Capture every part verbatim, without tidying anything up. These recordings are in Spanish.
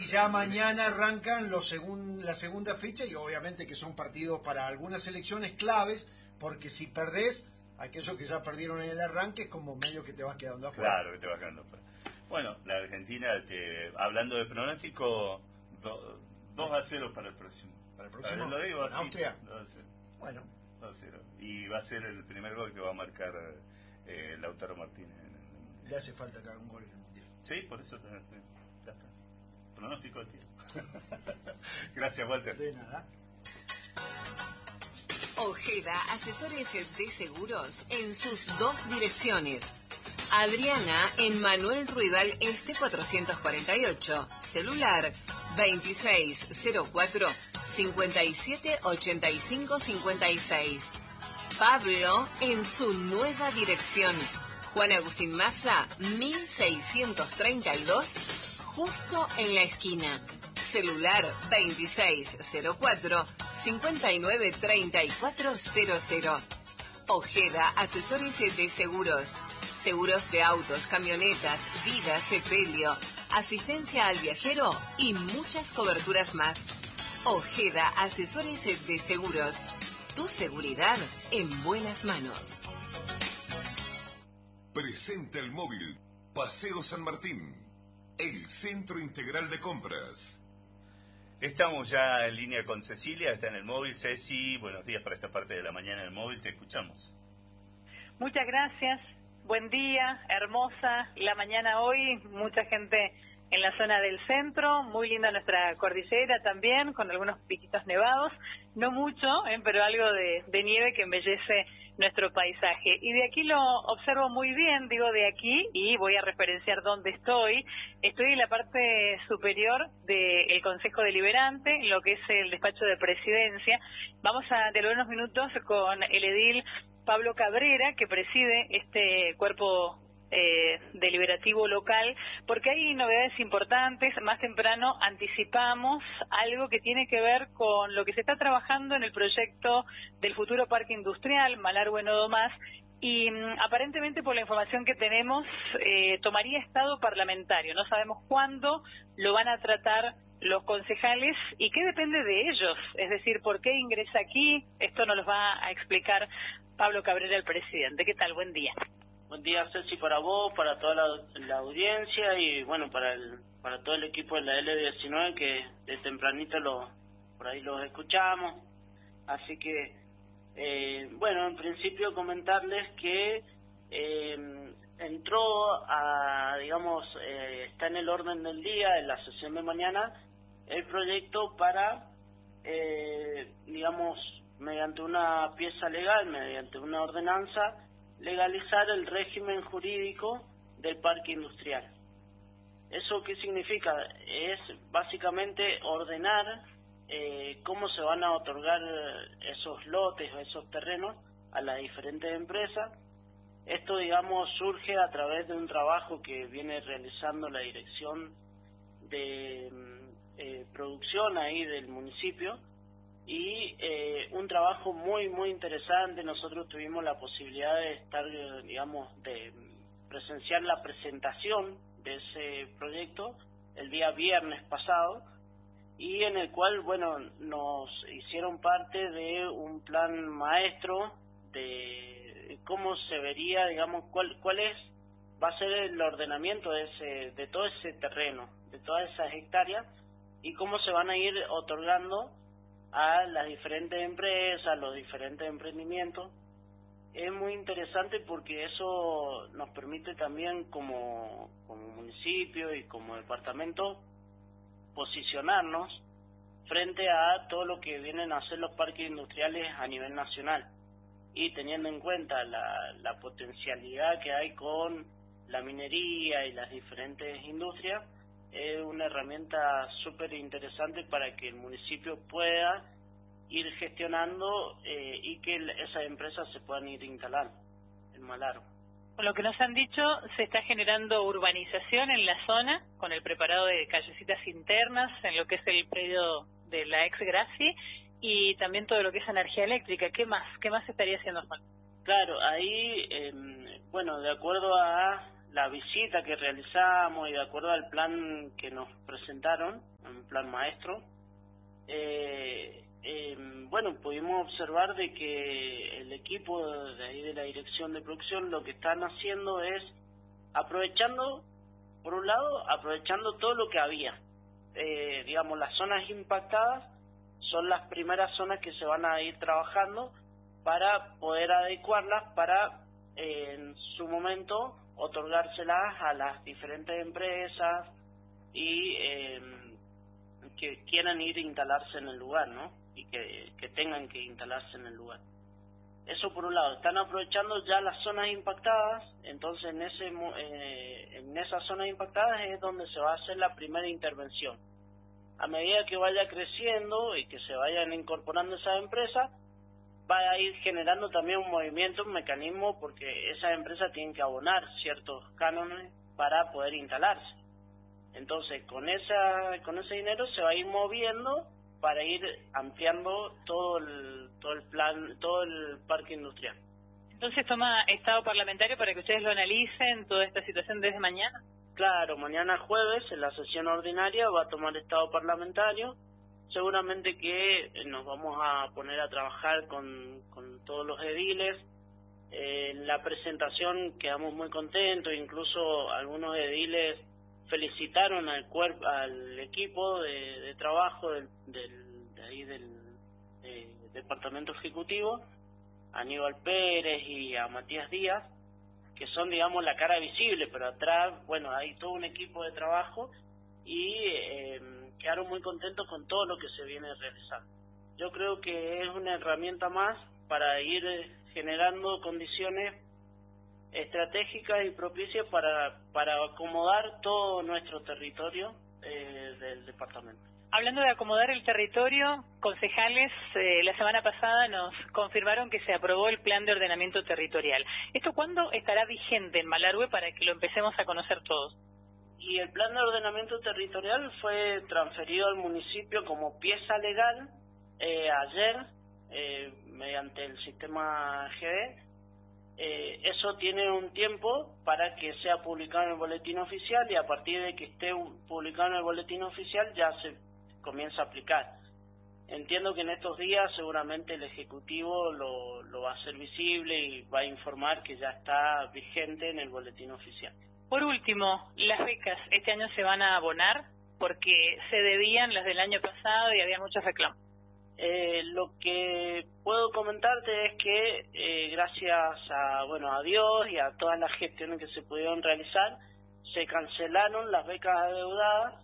ya mañana arrancan los segun, la segunda fecha y obviamente que son partidos para algunas elecciones claves, porque si perdés, aquellos que ya perdieron en el arranque es como medio que te vas quedando afuera. Claro, que te vas quedando afuera. Bueno, la Argentina, te, hablando de pronóstico, do, dos a cero para el próximo. ¿Para el próximo? Ver, lo digo así. Austria. dos a cero. Bueno. dos a cero. Y va a ser el primer gol que va a marcar eh, Lautaro Martínez en el Mundial. Le hace falta acá un gol en el Mundial. Sí, por eso ya está. Pronóstico, tío. Gracias, Walter. De nada. Ojeda, asesores de seguros en sus dos direcciones. Adriana en Manuel Ruidal Este cuatrocientos cuarenta y ocho. Celular veintiséis cero cuatro cincuenta y siete ochenta y cinco cincuenta y seis. Pablo en su nueva dirección. Juan Agustín Maza, mil seiscientos treinta y dos, justo en la esquina. Celular veintiséis cero cuatro cincuenta y nueve treinta y cuatro cero cero. Ojeda, asesores de seguros. Seguros de autos, camionetas, vida, sepelio, asistencia al viajero y muchas coberturas más. Ojeda, asesores de seguros. Tu seguridad en buenas manos. Presenta el móvil Paseo San Martín, el centro integral de compras. Estamos ya en línea con Cecilia, está en el móvil. Ceci, buenos días para esta parte de la mañana en el móvil, te escuchamos. Muchas gracias, buen día, hermosa la mañana hoy, mucha gente en la zona del centro, muy linda nuestra cordillera también, con algunos piquitos nevados, no mucho, ¿eh? pero algo de, de nieve que embellece nuestro paisaje. Y de aquí lo observo muy bien, digo de aquí, y voy a referenciar dónde estoy. Estoy en la parte superior del Consejo Deliberante, lo que es el despacho de presidencia. Vamos a tener unos minutos con el edil Pablo Cabrera, que preside este cuerpo Eh, deliberativo local, porque hay novedades importantes. Más temprano anticipamos algo que tiene que ver con lo que se está trabajando en el proyecto del futuro parque industrial Malargüe Nodo Más, y mm, aparentemente por la información que tenemos eh, tomaría estado parlamentario. No sabemos cuándo lo van a tratar los concejales y qué depende de ellos, es decir, por qué ingresa aquí. Esto nos lo va a explicar Pablo Cabrera, el presidente. ¿Qué tal? Buen día. Buen día, Ceci, para vos, para toda la, la audiencia y bueno, para el para todo el equipo de la L diecinueve que de tempranito lo por ahí los escuchamos. Así que, eh, bueno, en principio comentarles que eh, entró a, digamos, eh, está en el orden del día, en la sesión de mañana, el proyecto para, eh, digamos, mediante una pieza legal, mediante una ordenanza, legalizar el régimen jurídico del parque industrial. ¿Eso qué significa? Es básicamente ordenar eh, cómo se van a otorgar esos lotes o esos terrenos a las diferentes empresas. Esto, digamos, surge a través de un trabajo que viene realizando la dirección de eh, producción ahí del municipio, y eh, un trabajo muy muy interesante. Nosotros tuvimos la posibilidad de estar, digamos, de presenciar la presentación de ese proyecto el día viernes pasado, y en el cual, bueno, nos hicieron parte de un plan maestro de cómo se vería, digamos, cuál cuál es va a ser el ordenamiento de ese de todo ese terreno, de todas esas hectáreas, y cómo se van a ir otorgando a las diferentes empresas, los diferentes emprendimientos. Es muy interesante porque eso nos permite también como, como municipio y como departamento posicionarnos frente a todo lo que vienen a hacer los parques industriales a nivel nacional, y teniendo en cuenta la, la potencialidad que hay con la minería y las diferentes industrias. Es una herramienta súper interesante para que el municipio pueda ir gestionando eh, y que esas empresas se puedan ir instalando en Malargüe. Con lo que nos han dicho, se está generando urbanización en la zona, con el preparado de callecitas internas, en lo que es el predio de la ex Graci, y también todo lo que es energía eléctrica. ¿Qué más? ¿Qué más estaría haciendo falta? Claro, ahí, eh, bueno, de acuerdo a la visita que realizamos y de acuerdo al plan que nos presentaron, un plan maestro, eh, eh, bueno, pudimos observar de que el equipo de ahí de la dirección de producción lo que están haciendo es aprovechando, por un lado, aprovechando todo lo que había. Eh, digamos, las zonas impactadas son las primeras zonas que se van a ir trabajando para poder adecuarlas para eh, en su momento otorgárselas a las diferentes empresas y eh, que quieran ir a instalarse en el lugar, ¿no? Y que, que tengan que instalarse en el lugar. Eso por un lado, están aprovechando ya las zonas impactadas, entonces en ese eh, en esas zonas impactadas es donde se va a hacer la primera intervención. A medida que vaya creciendo y que se vayan incorporando esas empresas, va a ir generando también un movimiento, un mecanismo, porque esas empresas tienen que abonar ciertos cánones para poder instalarse. Entonces, con esa con ese dinero se va a ir moviendo para ir ampliando todo el todo el plan, todo el parque industrial. Entonces toma estado parlamentario para que ustedes lo analicen, toda esta situación desde mañana. Claro, mañana jueves en la sesión ordinaria va a tomar estado parlamentario. Seguramente que nos vamos a poner a trabajar con, con todos los ediles. Eh, en la presentación quedamos muy contentos, incluso algunos ediles felicitaron al cuerpo, al equipo de, de trabajo del, del, de ahí del de, departamento ejecutivo, a Aníbal Pérez y a Matías Díaz, que son, digamos, la cara visible, pero atrás, bueno, hay todo un equipo de trabajo y eh, quedaron muy contentos con todo lo que se viene realizando. Yo creo que es una herramienta más para ir generando condiciones estratégicas y propicias para, para acomodar todo nuestro territorio eh, del departamento. Hablando de acomodar el territorio, concejales eh, la semana pasada nos confirmaron que se aprobó el plan de ordenamiento territorial. ¿Esto cuándo estará vigente en Malargüe para que lo empecemos a conocer todos? Y el plan de ordenamiento territorial fue transferido al municipio como pieza legal eh, ayer eh, mediante el sistema G D. Eh, eso tiene un tiempo para que sea publicado en el boletín oficial y a partir de que esté publicado en el boletín oficial ya se comienza a aplicar. Entiendo que en estos días seguramente el Ejecutivo lo, lo va a hacer visible y va a informar que ya está vigente en el boletín oficial. Por último, las becas este año se van a abonar porque se debían las del año pasado y había muchos reclamos. Eh, lo que puedo comentarte es que eh, gracias a bueno a Dios y a todas las gestiones que se pudieron realizar, se cancelaron las becas adeudadas.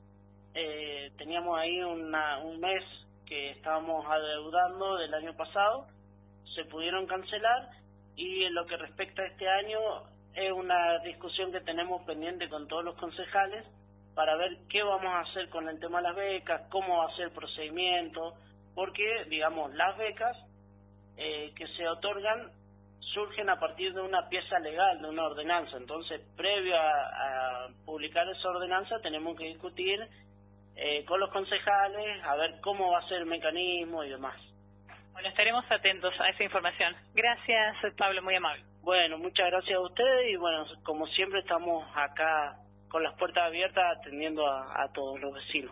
Eh, teníamos ahí una, un mes que estábamos adeudando del año pasado, se pudieron cancelar y en lo que respecta a este año es una discusión que tenemos pendiente con todos los concejales para ver qué vamos a hacer con el tema de las becas, cómo va a ser el procedimiento, porque, digamos, las becas eh, que se otorgan surgen a partir de una pieza legal, de una ordenanza. Entonces, previo a, a publicar esa ordenanza, tenemos que discutir eh, con los concejales, a ver cómo va a ser el mecanismo y demás. Bueno, estaremos atentos a esa información. Gracias, Pablo, muy amable. Bueno, muchas gracias a ustedes y, bueno, como siempre estamos acá con las puertas abiertas atendiendo a, a todos los vecinos.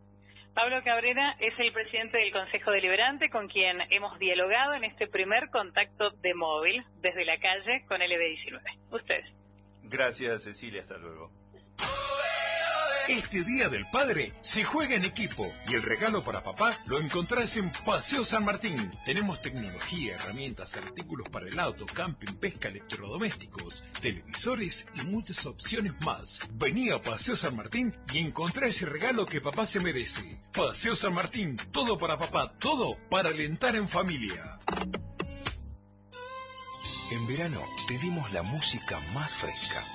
Pablo Cabrera es el presidente del Consejo Deliberante con quien hemos dialogado en este primer contacto de móvil desde la calle con L B diecinueve. Ustedes. Gracias, Cecilia. Hasta luego. Este Día del Padre se juega en equipo y el regalo para papá lo encontrás en Paseo San Martín. Tenemos tecnología, herramientas, artículos para el auto, camping, pesca, electrodomésticos, televisores y muchas opciones más. Vení a Paseo San Martín y encontrá ese regalo que papá se merece. Paseo San Martín, todo para papá, todo para alentar en familia. En verano te dimos la música más fresca.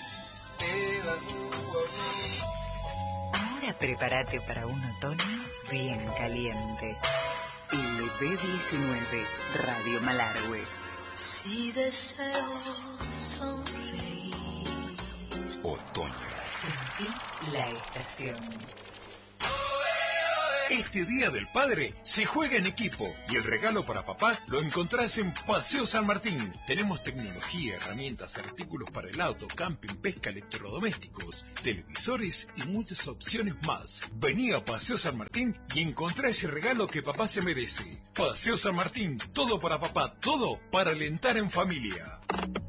Ahora prepárate para un otoño bien caliente. L B diecinueve, Radio Malargüe. Si deseo sonreír. Otoño. Sentí la estación. Este Día del Padre se juega en equipo y el regalo para papá lo encontrás en Paseo San Martín. Tenemos tecnología, herramientas, artículos para el auto, camping, pesca, electrodomésticos, televisores y muchas opciones más. Vení a Paseo San Martín y encontrá ese regalo que papá se merece. Paseo San Martín, todo para papá, todo para alentar en familia.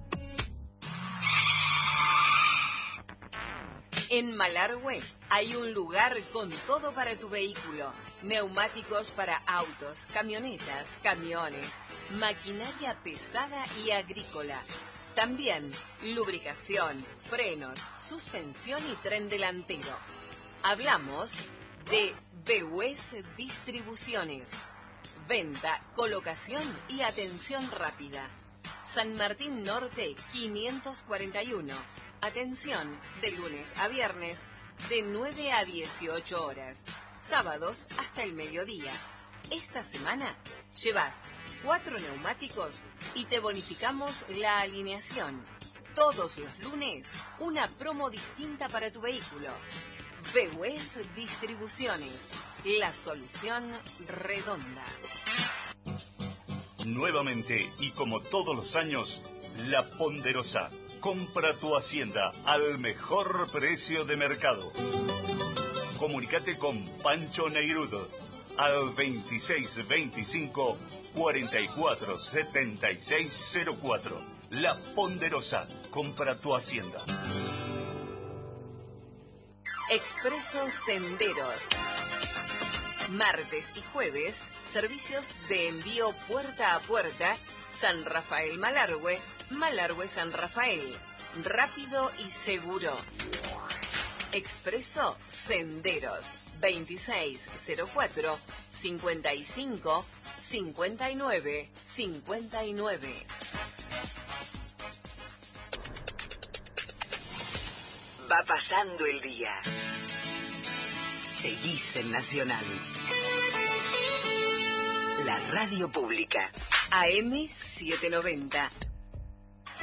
En Malargüe hay un lugar con todo para tu vehículo. Neumáticos para autos, camionetas, camiones, maquinaria pesada y agrícola. También lubricación, frenos, suspensión y tren delantero. Hablamos de B U E S Distribuciones. Venta, colocación y atención rápida. San Martín Norte quinientos cuarenta y uno. Atención de lunes a viernes de nueve a dieciocho horas. Sábados hasta el mediodía. Esta semana llevas cuatro neumáticos y te bonificamos la alineación. Todos los lunes una promo distinta para tu vehículo. B U E S Distribuciones, la solución redonda. Nuevamente y como todos los años, La Ponderosa. Compra tu hacienda al mejor precio de mercado. Comunicate con Pancho Neirudo al veintiséis veinticinco cuarenta y cuatro setenta y seis cero cuatro. La Ponderosa. Compra tu hacienda. Expreso Senderos. Martes y jueves, servicios de envío puerta a puerta, San Rafael Malargüe, Malargüe San Rafael. Rápido y seguro. Expreso Senderos. veintiséis cero cuatro cincuenta y cinco cincuenta y nueve cincuenta y nueve. Va pasando el día. Seguís en Nacional. La radio pública. A M setecientos noventa.